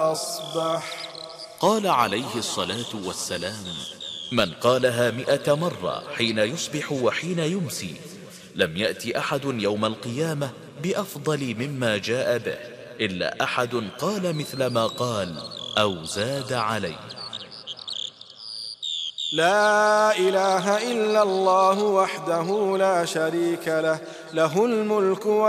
أصبح. قال عليه الصلاة والسلام: من قالها 100 مرة حين يصبح وحين يمسي لم يأتي أحد يوم القيامة بأفضل مما جاء به إلا أحد قال مثل ما قال أو زاد عليه. لا إله إلا الله وحده لا شريك له، له الملك